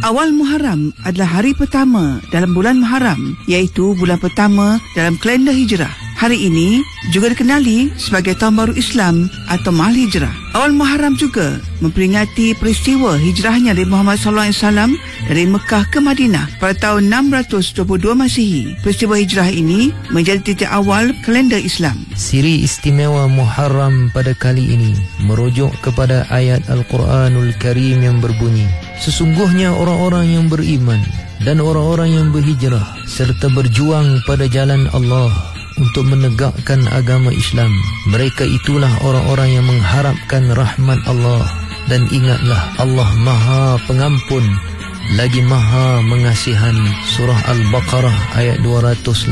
Awal Muharram adalah hari pertama dalam bulan Muharram, iaitu bulan pertama dalam kalender Hijrah. Hari ini juga dikenali sebagai Tahun Baru Islam atau Mahal Hijrah. Awal Muharram juga memperingati peristiwa hijrahnya Nabi Muhammad SAW dari Mekah ke Madinah pada tahun 622 Masihi. Peristiwa hijrah ini menjadi titik awal kalender Islam. Siri istimewa Muharram pada kali ini merujuk kepada ayat Al-Quranul Karim yang berbunyi, sesungguhnya orang-orang yang beriman dan orang-orang yang berhijrah serta berjuang pada jalan Allah untuk menegakkan agama Islam, mereka itulah orang-orang yang mengharapkan rahmat Allah. Dan ingatlah, Allah Maha Pengampun lagi Maha Mengasihani. Surah Al-Baqarah ayat 218.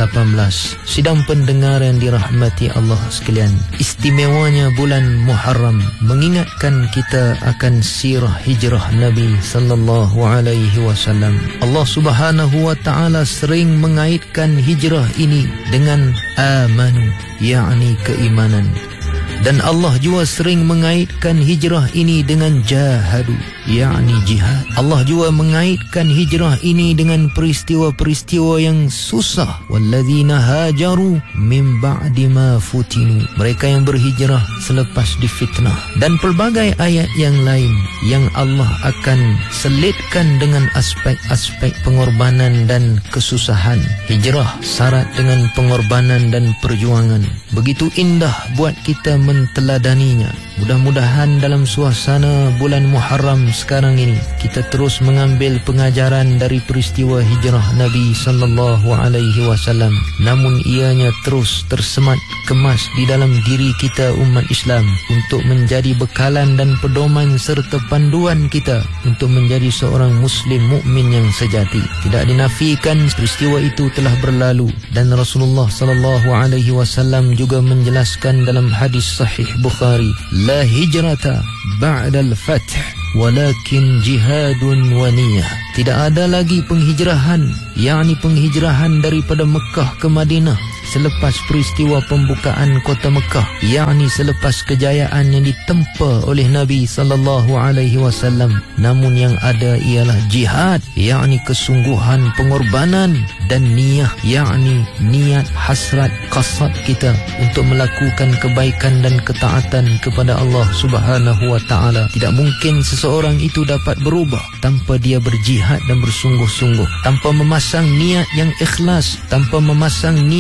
Sidang pendengar yang dirahmati Allah sekalian, istimewanya bulan Muharram mengingatkan kita akan sirah hijrah Nabi sallallahu alaihi wasallam. Allah Subhanahu wa taala sering mengaitkan hijrah ini dengan amanu, yakni keimanan. Dan Allah juga sering mengaitkan hijrah ini dengan jahadu, yakni jihad. Allah juga mengaitkan hijrah ini dengan peristiwa-peristiwa yang susah. Walladzina hajaru min ba'di ma futinu, mereka yang berhijrah selepas difitnah. Dan pelbagai ayat yang lain yang Allah akan selitkan dengan aspek-aspek pengorbanan dan kesusahan. Hijrah syarat dengan pengorbanan dan perjuangan. Begitu indah buat kita menteladaninya. Mudah-mudahan dalam suasana bulan Muharram sekarang ini kita terus mengambil pengajaran dari peristiwa hijrah Nabi sallallahu alaihi wasallam, namun ianya terus tersemat kemas di dalam diri kita umat Islam untuk menjadi bekalan dan pedoman serta panduan kita untuk menjadi seorang muslim mukmin yang sejati. Tidak dinafikan peristiwa itu telah berlalu, dan Rasulullah sallallahu alaihi wasallam juga menjelaskan dalam hadis sahih Bukhari, la hijrata ba'dal fath walakin jihadun wa niyah. Tidak ada lagi penghijrahan, yakni penghijrahan daripada Mekah ke Madinah selepas peristiwa pembukaan kota Mekah, yakni selepas kejayaan yang ditempa oleh Nabi sallallahu alaihi wasallam. Namun yang ada ialah jihad, yakni kesungguhan pengorbanan, dan niyah, yakni niat hasrat qasad kita untuk melakukan kebaikan dan ketaatan kepada Allah Subhanahu wa taala. Tidak mungkin seseorang itu dapat berubah tanpa dia berjihad dan bersungguh-sungguh, tanpa memasang niat yang ikhlas, tanpa memasang niat